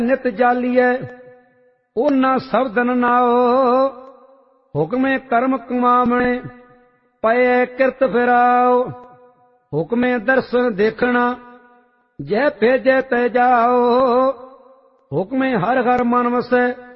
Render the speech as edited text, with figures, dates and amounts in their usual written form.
ਨਿਤ ਜਾਲੀਐ ਉਹਨਾਂ ਸਬਦਨ ਨਾਓ। ਹੁਕਮੇ ਕਰਮ ਕਮਾਵਣੇ ਪਏ ਕਿਰਤ ਫਿਰਾਓ। ਹੁਕਮੇ ਦਰਸ਼ਨ ਦੇਖਣਾ ਜੈ ਭੇਜੈ ਤੈ ਜਾਓ। ਹੁਕਮੇ ਹਰ ਹਰ ਮਨ ਵਸੈ